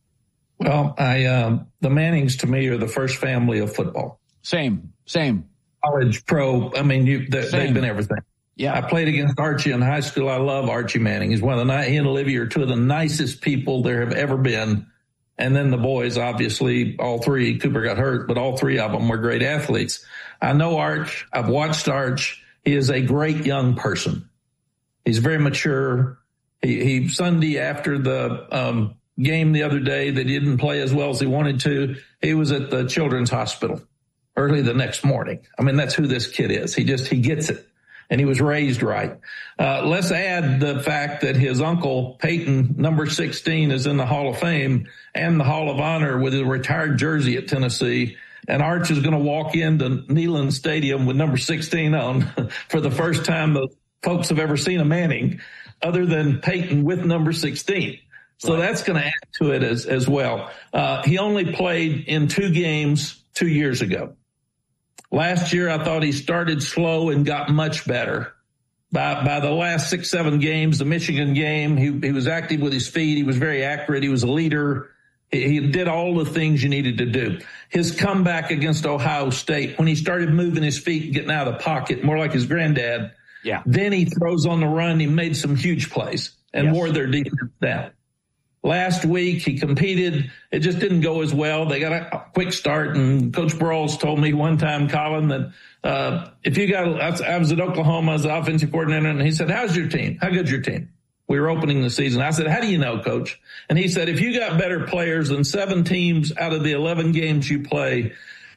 Well, the Mannings to me are the first family of football. Same. College, pro. I mean, they've been everything. Yeah. I played against Archie in high school. I love Archie Manning. He's one of he and Olivia are 2 of the nicest people there have ever been. And then the boys, obviously, all 3. Cooper got hurt, but all 3 of them were great athletes. I know Arch. I've watched Arch. He is a great young person. He's very mature. He Sunday after the game the other day that he didn't play as well as he wanted to, he was at the Children's Hospital early the next morning. I mean, that's who this kid is. He gets it. And he was raised right. Let's add the fact that his uncle, Peyton, number 16, is in the Hall of Fame and the Hall of Honor with a retired jersey at Tennessee. And Arch is going to walk into Neyland Stadium with number 16 on for the first time the folks have ever seen a Manning other than Peyton with number 16. So that's going to add to it as well. He only played in 2 games 2 years ago. Last year, I thought he started slow and got much better. By the last 6-7 games, the Michigan game, he was active with his feet. He was very accurate. He was a leader. He did all the things you needed to do. His comeback against Ohio State, when he started moving his feet and getting out of the pocket, more like his granddad, then he throws on the run. He made some huge plays and wore their defense down. Last week, he competed. It just didn't go as well. They got a quick start, and Coach Brawls told me one time, Colin, that I was at Oklahoma as the offensive coordinator, and he said, how's your team? How good's your team? We were opening the season. I said, how do you know, Coach? And he said, if you got better players than 7 teams out of the 11 games you play,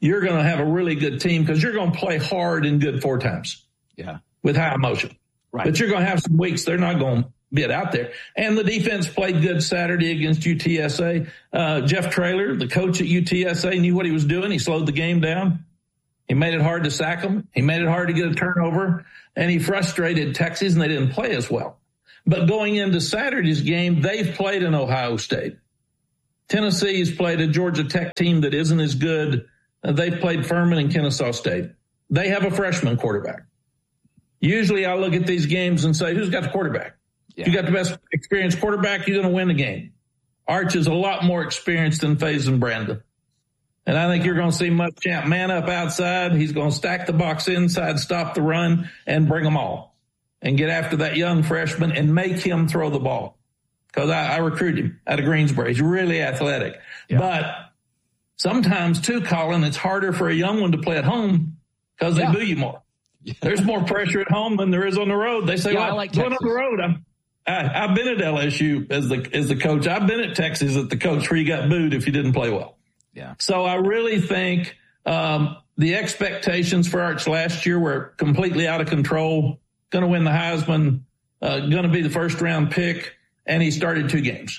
you're going to have a really good team because you're going to play hard and good 4 times. Yeah. With high emotion. Right. But you're going to have some weeks they're not going to get out there. And the defense played good Saturday against UTSA. Jeff Traylor, the coach at UTSA, knew what he was doing. He slowed the game down. He made it hard to sack them. He made it hard to get a turnover. And he frustrated Texas, and they didn't play as well. But going into Saturday's game, they've played in Ohio State. Tennessee's played a Georgia Tech team that isn't as good. They've played Furman and Kennesaw State. They have a freshman quarterback. Usually I look at these games and say, who's got the quarterback? Yeah. You got the best experienced quarterback, you're going to win the game. Arch is a lot more experienced than Faison Brandon. And I think you're going to see Muschamp man up outside. He's going to stack the box inside, stop the run, and bring them all. And get after that young freshman and make him throw the ball. Because I recruited him out of Greensboro. He's really athletic. Yeah. But sometimes, too, Colin, it's harder for a young one to play at home because they boo you more. There's more pressure at home than there is on the road. They say, well, I like going on the road. I've been at LSU as the coach. I've been at Texas as the coach where you got booed if you didn't play well. Yeah. So I really think the expectations for Arch last year were completely out of control. Going to win the Heisman, going to be the first-round pick, and he started 2 games.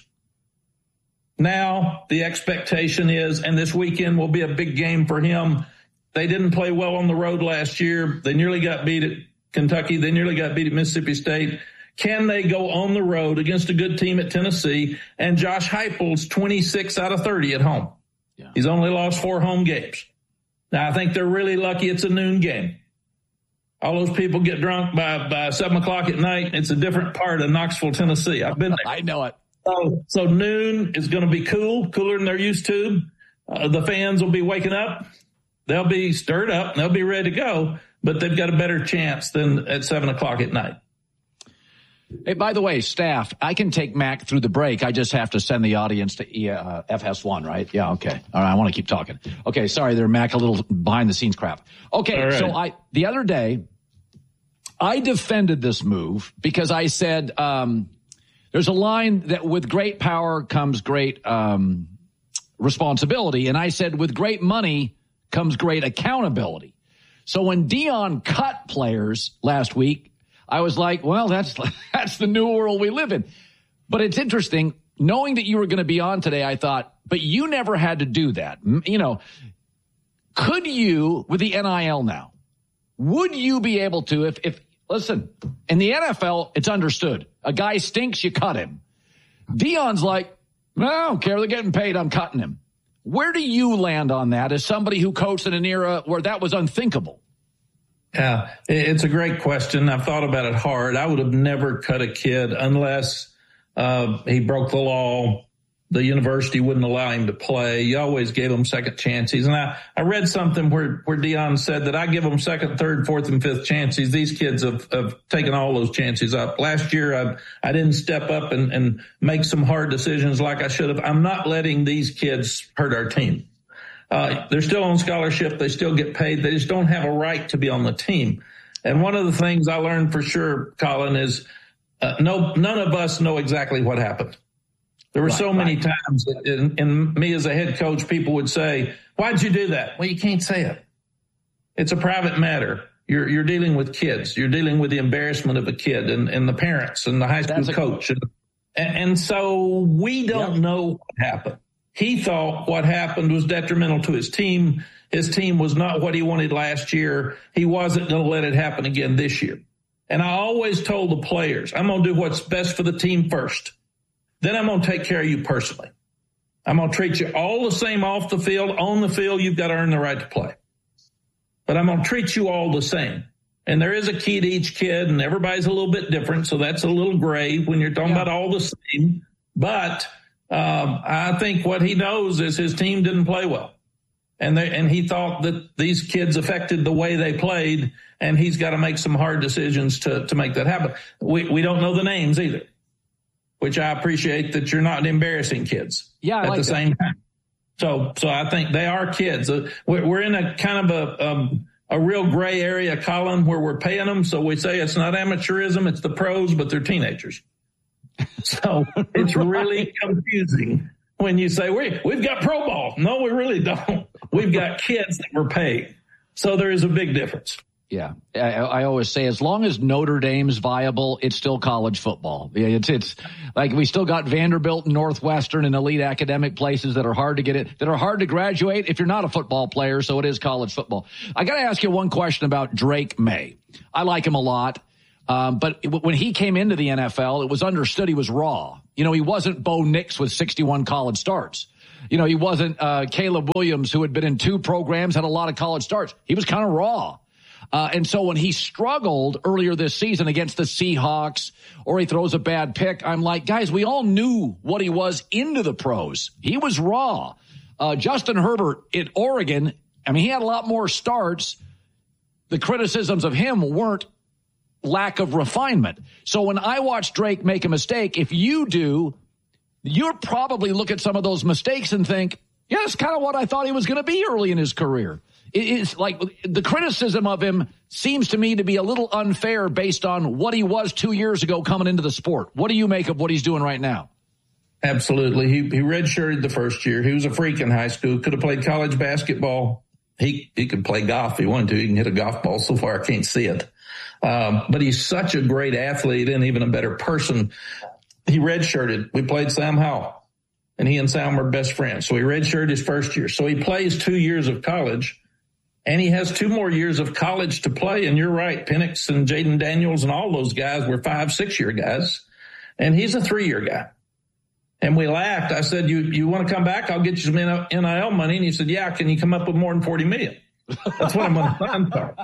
Now the expectation is, and this weekend will be a big game for him. They didn't play well on the road last year. They nearly got beat at Kentucky. They nearly got beat at Mississippi State. Can they go on the road against a good team at Tennessee? And Josh Heupel's 26 out of 30 at home. Yeah. He's only lost 4 home games. Now, I think they're really lucky it's a noon game. All those people get drunk by 7 o'clock at night. It's a different part of Knoxville, Tennessee. I've been there. I know it. So noon is going to be cooler than they're used to. The fans will be waking up. They'll be stirred up. And they'll be ready to go. But they've got a better chance than at 7 o'clock at night. Hey, by the way, staff, I can take Mac through the break. I just have to send the audience to FS1, right? Yeah, okay. All right, I want to keep talking. Okay, sorry there, Mac, a little behind-the-scenes crap. Okay, right. So the other day, I defended this move because I said there's a line that with great power comes great responsibility. And I said with great money comes great accountability. So when Deion cut players last week, I was like, well, that's the new world we live in. But it's interesting, knowing that you were going to be on today, I thought, but you never had to do that. You know, could you, with the NIL now, would you be able to, if listen, in the NFL, it's understood. A guy stinks, you cut him. Deion's like, no, I don't care. They're getting paid. I'm cutting him. Where do you land on that as somebody who coached in an era where that was unthinkable? Yeah, it's a great question. I've thought about it hard. I would have never cut a kid unless he broke the law. The university wouldn't allow him to play. You always gave him second chances. And I read something where Deion said that I give them second, third, fourth, and fifth chances. These kids have taken all those chances up. Last year, I didn't step up and make some hard decisions like I should have. I'm not letting these kids hurt our team. They're still on scholarship. They still get paid. They just don't have a right to be on the team. And one of the things I learned for sure, Colin, is none of us know exactly what happened. There were so many times in me as a head coach, people would say, why'd you do that? Well, you can't say it. It's a private matter. You're dealing with kids. You're dealing with the embarrassment of a kid and the parents and the high school coach. And so we don't know what happened. He thought what happened was detrimental to his team. His team was not what he wanted last year. He wasn't going to let it happen again this year. And I always told the players, I'm going to do what's best for the team first. Then I'm going to take care of you personally. I'm going to treat you all the same off the field. On the field, you've got to earn the right to play. But I'm going to treat you all the same. And there is a key to each kid, and everybody's a little bit different, so that's a little gray when you're talking about all the same. But I think what he knows is his team didn't play well. And he thought that these kids affected the way they played, and he's got to make some hard decisions to make that happen. We don't know the names either, which I appreciate that you're not embarrassing kids at the same time. So I think they are kids. We're in a kind of a real gray area, Colin, where we're paying them. So we say it's not amateurism, it's the pros, but they're teenagers. So it's really confusing when you say we've got pro ball. No, we really don't. We've got kids that we're paying. So there is a big difference. Yeah, I always say as long as Notre Dame's viable, it's still college football. Yeah, it's like we still got Vanderbilt and Northwestern and elite academic places that are hard to get it, that are hard to graduate if you're not a football player. So it is college football. I got to ask you one question about Drake May. I like him a lot, but when he came into the NFL, it was understood he was raw. You know, he wasn't Bo Nix with 61 college starts. You know, he wasn't Caleb Williams, who had been in 2 programs, had a lot of college starts. He was kind of raw. And so when he struggled earlier this season against the Seahawks or he throws a bad pick, I'm like, guys, we all knew what he was into the pros. He was raw. Justin Herbert at Oregon, I mean, he had a lot more starts. The criticisms of him weren't lack of refinement. So when I watch Drake make a mistake, if you do, you'll probably look at some of those mistakes and think, yeah, that's kind of what I thought he was going to be early in his career. It's like the criticism of him seems to me to be a little unfair based on what he was 2 years ago coming into the sport. What do you make of what he's doing right now? Absolutely. He redshirted the first year. He was a freak in high school, could have played college basketball. He could play golf if he wanted to. He can hit a golf ball. So far, I can't see it. But he's such a great athlete and even a better person. He redshirted. We played Sam Howell, and he and Sam were best friends. So he redshirted his first year. So he plays 2 years of college. And he has 2 more years of college to play. And you're right, Penix and Jaden Daniels and all those guys were 5-6 year guys. And he's a 3-year guy. And we laughed. I said, you want to come back? I'll get you some NIL money. And he said, yeah, can you come up with more than $40 million? That's what I'm going to sign for.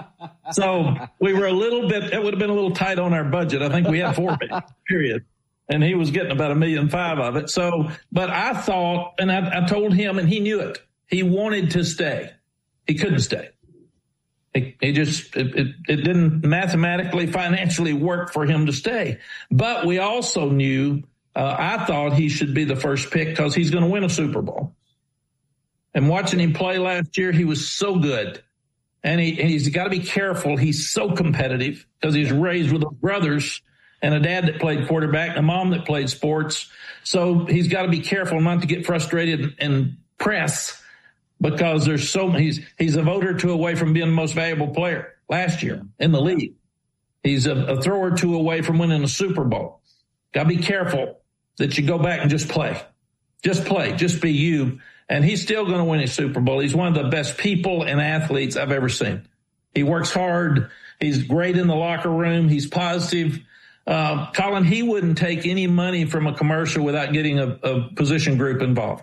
So we were it would have been a little tight on our budget. I think we had $4 million, period. And he was getting about $1.5 million of it. So, but I thought, and I told him, and he knew it. He wanted to stay. He couldn't stay. It didn't mathematically, financially work for him to stay. But we also knew, I thought he should be the first pick because he's going to win a Super Bowl. And watching him play last year, he was so good. And he's got to be careful. He's so competitive because he's raised with brothers and a dad that played quarterback and a mom that played sports. So he's got to be careful not to get frustrated and press. Because he's a vote or 2 away from being the most valuable player last year in the league. He's a throw or 2 away from winning a Super Bowl. Got to be careful that you go back and just play. Just play. Just be you. And he's still going to win a Super Bowl. He's one of the best people and athletes I've ever seen. He works hard. He's great in the locker room. He's positive. Colin, he wouldn't take any money from a commercial without getting a position group involved.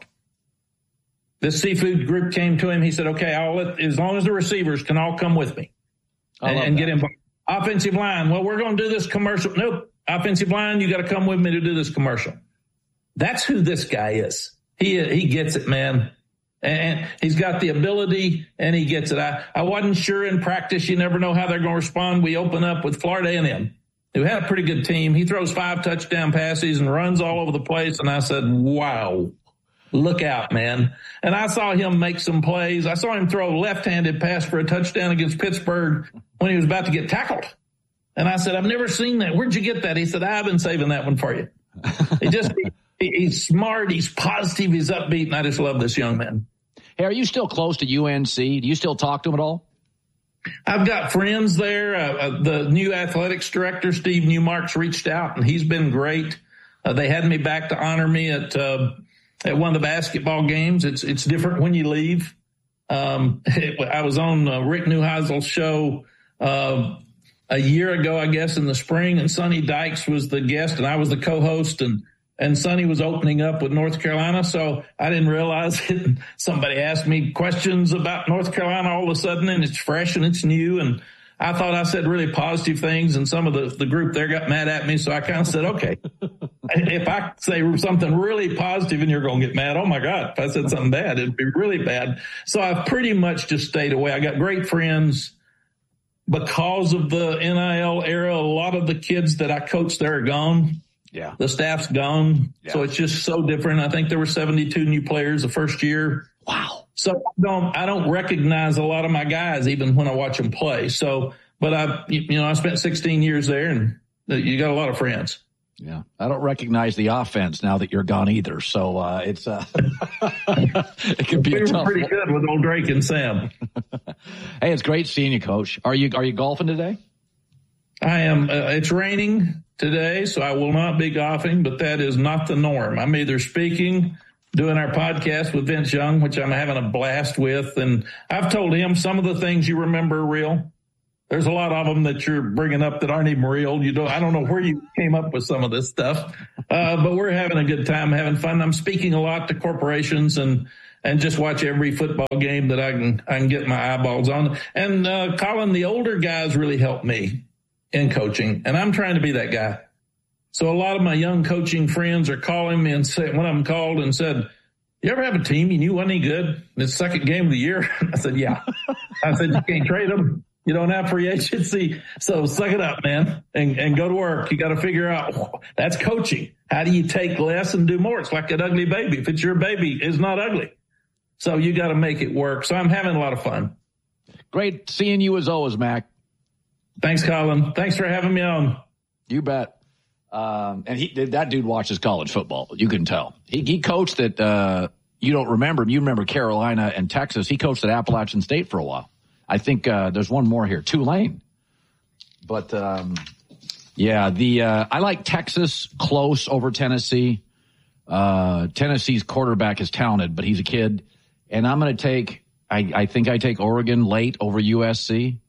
The seafood group came to him. He said, okay, as long as the receivers can all come with me and get involved. Offensive line. Well, we're going to do this commercial. Nope. Offensive line. You got to come with me to do this commercial. That's who this guy is. He gets it, man. And he's got the ability and he gets it. I wasn't sure in practice. You never know how they're going to respond. We open up with Florida A&M, who had a pretty good team. He throws 5 touchdown passes and runs all over the place. And I said, wow. Look out, man. And I saw him make some plays. I saw him throw a left-handed pass for a touchdown against Pittsburgh when he was about to get tackled. And I said, I've never seen that. Where'd you get that? He said, I've been saving that one for you. He's smart. He's positive. He's upbeat. And I just love this young man. Hey, are you still close to UNC? Do you still talk to him at all? I've got friends there. The new athletics director, Steve Newmark's reached out, and he's been great. They had me back to honor me at one of the basketball games. It's different when you leave. I was on Rick Neuheisel's show a year ago, I guess, in the spring, and Sonny Dykes was the guest, and I was the co-host, and Sonny was opening up with North Carolina, so I didn't realize it. Somebody asked me questions about North Carolina all of a sudden, and it's fresh and it's new, and I thought I said really positive things, and some of the group there got mad at me, so I kind of said, okay, if I say something really positive and you're going to get mad, oh, my God, if I said something bad, it'd be really bad. So I've pretty much just stayed away. I got great friends. Because of the NIL era, a lot of the kids that I coached there are gone. Yeah. The staff's gone. Yeah. So it's just so different. I think there were 72 new players the first year. Wow. So I don't recognize a lot of my guys even when I watch them play. So, but I spent 16 years there, and you got a lot of friends. Yeah, I don't recognize the offense now that you're gone either. So it could be a tough pretty one. good with old Drake and Sam. Hey, it's great seeing you, Coach. Are you golfing today? I am. It's raining today, so I will not be golfing, but that is not the norm. I'm either speaking, doing our podcast with Vince Young, which I'm having a blast with, and I've told him some of the things you remember are real. There's a lot of them that you're bringing up that aren't even real. I don't know where you came up with some of this stuff, but we're having a good time, having fun. I'm speaking a lot to corporations and just watch every football game that I can get my eyeballs on. And Colin, the older guys really help me in coaching, and I'm trying to be that guy. So a lot of my young coaching friends are calling me, and one of them called and said, "You ever have a team you knew wasn't any good? It's the second game of the year?" I said, "Yeah." I said, "You can't trade them. You don't have free agency. So suck it up, man, and go to work. You got to figure out that's coaching. How do you take less and do more? It's like an ugly baby. If it's your baby, it's not ugly. So you got to make it work." So I'm having a lot of fun. Great seeing you as always, Mac. Thanks, Colin. Thanks for having me on. You bet. And that dude watches college football. You can tell. He coached at, you don't remember him. You remember Carolina and Texas. He coached at Appalachian State for a while. I think there's one more here, Tulane. But, I like Texas close over Tennessee. Tennessee's quarterback is talented, but he's a kid. And I'm going to take, I think I take Oregon late over USC.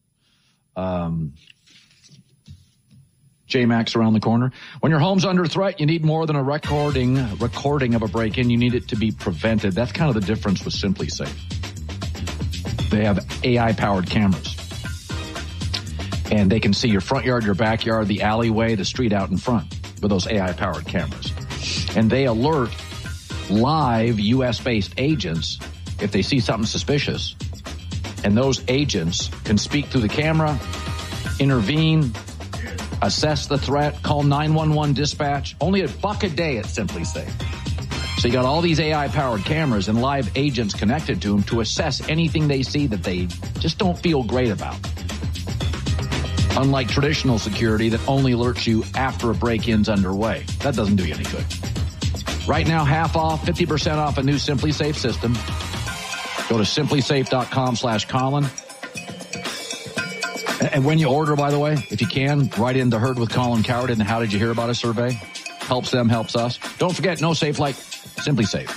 J-Max around the corner. When your home's under threat, you need more than a recording of a break-in. You need it to be prevented. That's kind of the difference with Simply Safe. They have AI-powered cameras. And they can see your front yard, your backyard, the alleyway, the street out in front with those AI-powered cameras. And they alert live U.S.-based agents if they see something suspicious. And those agents can speak through the camera, intervene, assess the threat, call 911 dispatch. Only $1 a day at Simply Safe. So you got all these AI-powered cameras and live agents connected to them to assess anything they see that they just don't feel great about. Unlike traditional security that only alerts you after a break-in's underway. That doesn't do you any good. Right now, half off, 50% off a new Simply Safe system. Go to simplysafe.com/Colin. And when you order, by the way, if you can, write in the Heard with Colin Cowherd in the How Did You Hear About Us survey. Helps them, helps us. Don't forget, no safe like Simply Safe.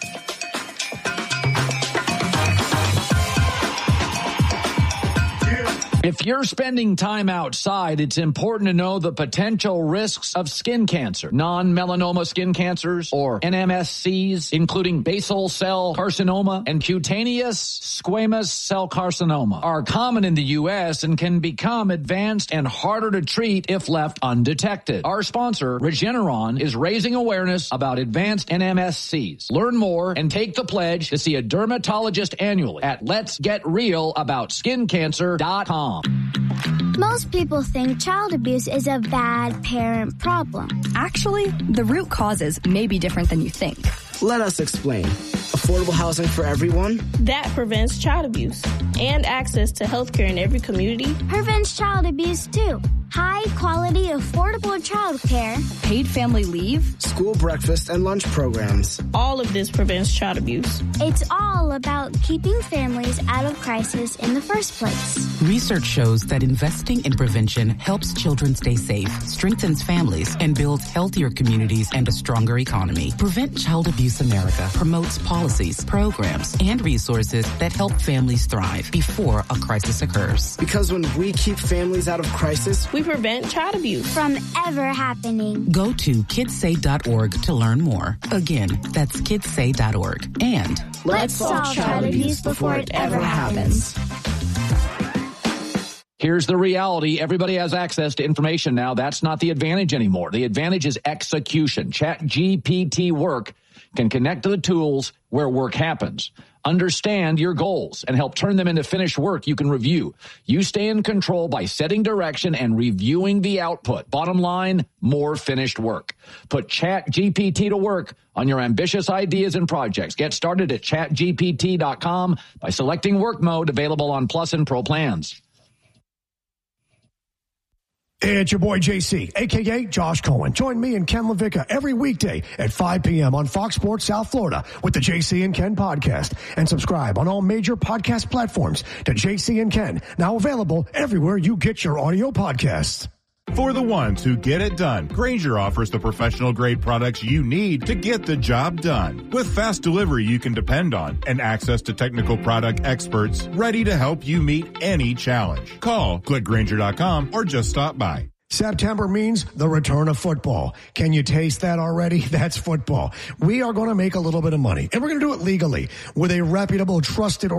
If you're spending time outside, it's important to know the potential risks of skin cancer. Non-melanoma skin cancers, or NMSCs, including basal cell carcinoma and cutaneous squamous cell carcinoma, are common in the U.S. and can become advanced and harder to treat if left undetected. Our sponsor, Regeneron, is raising awareness about advanced NMSCs. Learn more and take the pledge to see a dermatologist annually at letsgetrealaboutSkinCancer.com. Most people think child abuse is a bad parent problem. Actually, the root causes may be different than you think. Let us explain. Affordable housing for everyone? That prevents child abuse. And access to health care in every community. Prevents child abuse, too. High quality, affordable child care. Paid family leave. School breakfast and lunch programs. All of this prevents child abuse. It's all about keeping families out of crisis in the first place. Research shows that investing in prevention helps children stay safe, strengthens families, and builds healthier communities and a stronger economy. Prevent Child Abuse America promotes policies, programs, and resources that help families thrive before a crisis occurs. Because when we keep families out of crisis, we prevent child abuse from ever happening. Go to kidssay.org to learn more. Again, that's kidssay.org. And let's solve child abuse before it ever happens. Here's the reality. Everybody has access to information now. That's not the advantage anymore. The advantage is execution. ChatGPT Work can connect to the tools where work happens. Understand your goals and help turn them into finished work you can review. You stay in control by setting direction and reviewing the output. Bottom line, more finished work. Put ChatGPT to work on your ambitious ideas and projects. Get started at chatgpt.com by selecting work mode, available on Plus and Pro plans. It's your boy JC, a.k.a. Josh Cohen. Join me and Ken LaVicka every weekday at 5 p.m. on Fox Sports South Florida with the JC and Ken podcast. And subscribe on all major podcast platforms to JC and Ken, now available everywhere you get your audio podcasts. For the ones who get it done, Grainger offers the professional-grade products you need to get the job done. With fast delivery you can depend on and access to technical product experts ready to help you meet any challenge. Call, click Grainger.com, or just stop by. September means the return of football. Can you taste that already? That's football. We are going to make a little bit of money, and we're going to do it legally with a reputable, trusted